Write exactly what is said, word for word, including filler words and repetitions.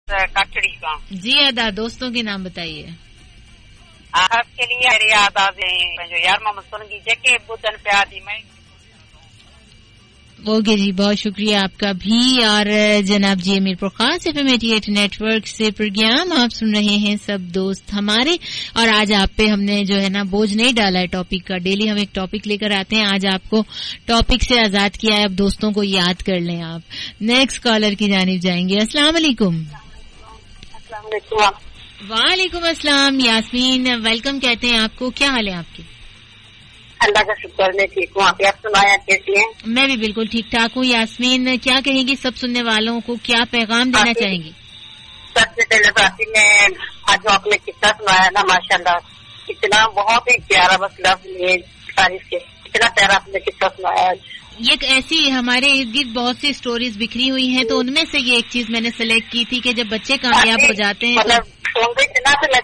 کٹڑی کا. جی ادا دوستوں کے نام بتائیے. آپ کے لیے میری یاد آ جو یار محمد سن کی جگہ بدن پہ آدھی میں. اوکے جی بہت شکریہ آپ کا بھی. اور جناب جی امیر پر خاص F M eighty eight net work سے پروگرام آپ سن رہے ہیں سب دوست ہمارے. اور آج آپ پہ ہم نے جو ہے نا بوجھ نہیں ڈالا ہے ٹاپک کا. ڈیلی ہم ایک ٹاپک لے کر آتے ہیں. آج آپ کو ٹاپک سے آزاد کیا ہے. اب دوستوں کو یاد کر لیں آپ. نیکسٹ کالر کی جانب جائیں گے. السلام علیکم. السلام علیکم. وعلیکم السلام. یاسمین ویلکم کہتے ہیں آپ کو. کیا حال ہے آپ کے؟ اللہ کا شکر میں ٹھیک ہوں. آپ سنائیں کیسی ہیں؟ میں بھی بالکل ٹھیک ٹھاک ہوں. یاسمین کیا کہیں گی سب سننے والوں کو؟ کیا پیغام دینا چاہیں گی؟ سب سے پہلے تو آپ نے آج جو آپ نے قصہ سنایا نا ماشاء اللہ اتنا بہت ہی پیارا بس لفظ نہیں تعریف کے اتنا پیارا آپ نے قصہ سنایا. یہ ایک ایسی ہمارے ارد گرد بہت سی سٹوریز بکھری ہوئی ہیں تو ان میں سے یہ ایک چیز میں نے سلیکٹ کی تھی کہ جب بچے کامیاب ہو جاتے ہیں مطلب سن رہی تھی نا تو میں